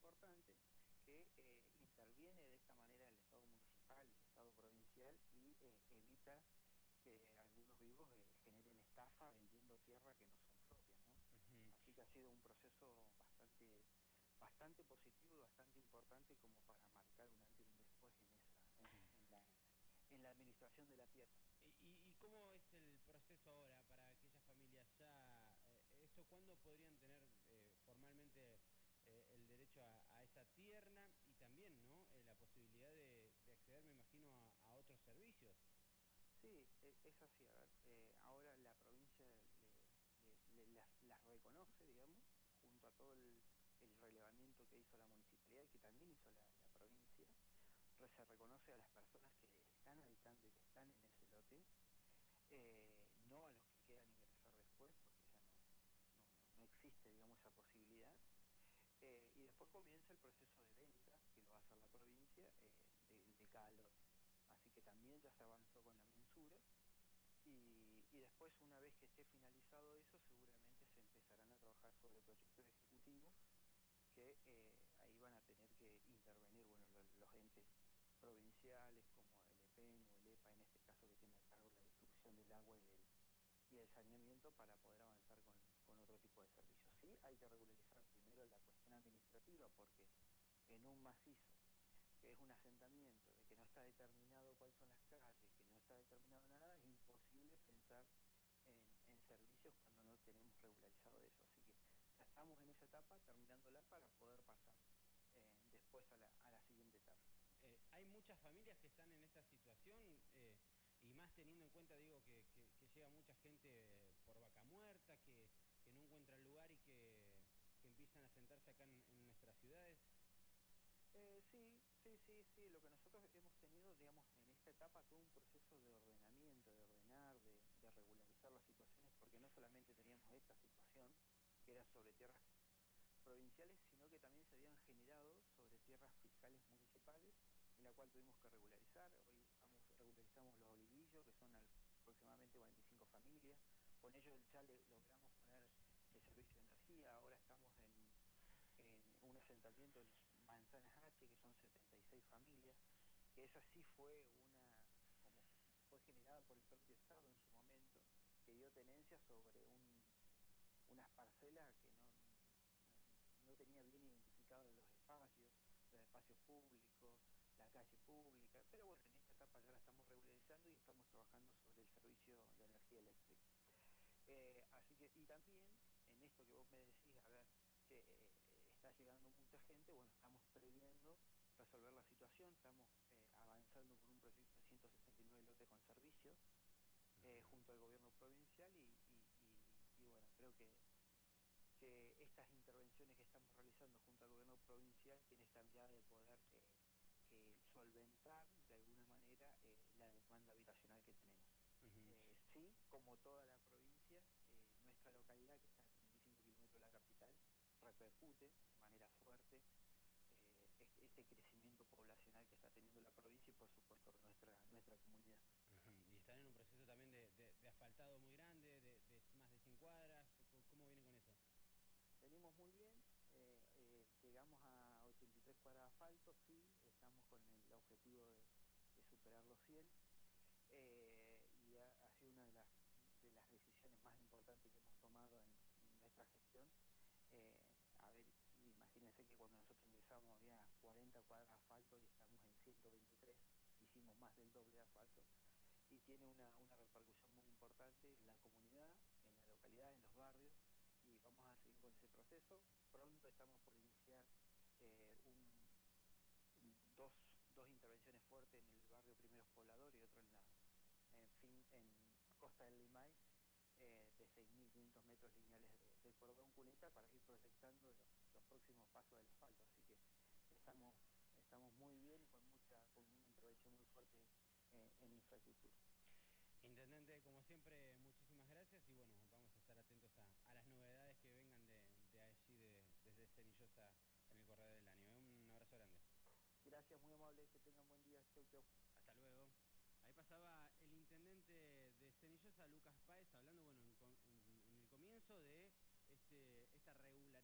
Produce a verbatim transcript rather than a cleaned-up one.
importante que eh, interviene de esta manera el Estado municipal, el Estado provincial y eh, evita que algunos vivos eh, generen estafa vendiendo tierra que no son propias, ¿no? Uh-huh. Así que ha sido un proceso bastante bastante positivo y bastante importante como para marcar un antes y un después en esa en, en la en la administración de la tierra. ¿Y, y cómo es el proceso ahora para aquellas familias ya? Eh, ¿Esto cuándo podrían tener eh, formalmente eh, el derecho a, a esa tierra y también, ¿no? Eh, la posibilidad de, de acceder, me imagino, a, a otros servicios? Sí, e- es así. A ver, eh, ahora la provincia le, le, le- las, las reconoce, digamos, junto a todo el, el relevamiento que hizo la municipalidad y que también hizo la, la provincia. Re- se reconoce a las personas que están habitando y que están en ese lote, eh, no a los que quieran ingresar después, porque ya no, no, no, no existe, digamos, esa posibilidad. Eh, y después comienza el proceso de venta, que lo va a hacer la provincia, eh, de, de cada lote. Así que también ya se avanzó con la mensura. Y, y después, una vez que esté finalizado eso, seguramente se empezarán a trabajar sobre proyectos ejecutivos que eh, ahí van a tener que intervenir, bueno, los, los entes provinciales como el E P E N o el E P A, en este caso, que tiene a cargo la distribución del agua y del, y el saneamiento, para poder avanzar con, con otro tipo de servicios. Sí, hay que regularizar primero la cuestión administrativa, porque en un macizo que es un asentamiento, de que no está determinado cuáles son las calles, que no está determinado nada, es imposible pensar en, en servicios cuando no tenemos regularizado eso. Así que ya estamos en esa etapa, terminándola para poder pasar eh, después a la, a la siguiente etapa. Eh, hay muchas familias que están en esta situación eh, y más teniendo en cuenta, digo, que, que, que llega mucha gente eh, por vaca muerta, que, que no encuentran lugar y que, que empiezan a sentarse acá en, en nuestras ciudades. Eh, sí, sí, sí, sí. Lo que nosotros hemos tenido, digamos, en esta etapa, todo un proceso de ordenamiento, de ordenar, de, de regularizar las situaciones, porque no solamente teníamos esta situación, que era sobre tierras provinciales, sino que también se habían generado sobre tierras fiscales municipales, en la cual tuvimos que regularizar. Hoy estamos, regularizamos los olivillos, que son aproximadamente cuarenta y cinco familias. Con ellos ya le logramos poner el servicio de energía. Ahora estamos en, en un asentamiento de los Manzanas H, que son setenta y seis familias, que esa sí fue una, como fue generada por el propio Estado en su momento, que dio tenencia sobre un, unas parcelas que no, no, no tenía bien identificados los espacios, los espacios públicos, la calle pública, pero bueno, en esta etapa ya la estamos regularizando y estamos trabajando sobre el servicio de energía eléctrica. Eh, así que, y también, en esto que vos me decís, a ver, que eh, está llegando mucha gente, bueno, estamos previendo resolver la situación, estamos eh, avanzando con un proyecto de ciento setenta y nueve lotes con servicios, eh, junto al gobierno provincial y, y, y, y bueno, creo que que estas intervenciones que estamos realizando junto al gobierno provincial tienen esta mirada de poder eh, eh, solventar de alguna manera eh, la demanda habitacional que tenemos. Uh-huh. Eh, sí, como toda la provincia, eh, nuestra localidad, que está a treinta y cinco kilómetros de la capital, repercute de manera fuerte eh, este, este crecimiento poblacional que está teniendo la provincia y por supuesto nuestra, nuestra comunidad. Uh-huh. Y están en un proceso también de, de, de asfaltado muy grande, de, de más de cien cuadras. ¿Cómo vienen con eso? Venimos muy bien, eh, eh, llegamos a ochenta y tres cuadras de asfalto, sí, estamos con el objetivo de, de superar los cien, eh, y ha, ha sido una de las, de las decisiones más importantes que hemos tomado en, en nuestra gestión. Eh, a ver, imagínense que cuando nosotros ingresamos había cuarenta cuadras de asfalto y estamos en ciento veintitrés, hicimos más del doble de asfalto y tiene una, una repercusión muy importante en la comunidad, en la localidad, en los barrios, y vamos a seguir con ese proceso. Pronto estamos por iniciar eh, un, dos, dos intervenciones fuertes en el barrio Primeros Pobladores y otro en la en, fin, en Costa del Limay, eh, de seis mil quinientos metros lineales de, de cordón cuneta, para ir proyectando los, los próximos pasos del asfalto. Así que estamos, estamos muy bien y con, mucha, con una intervención muy fuerte en, en infraestructura. Intendente, como siempre, muchísimas gracias y bueno, vamos a estar atentos a, a las novedades que vengan de, de allí, de, desde Cenillosa en el correr del año. Un abrazo grande. Gracias, muy amable, que tengan buen día. Chau, chau. Hasta luego. Ahí pasaba el intendente de Cenillosa, Lucas Páez, hablando, bueno, en, en, en el comienzo de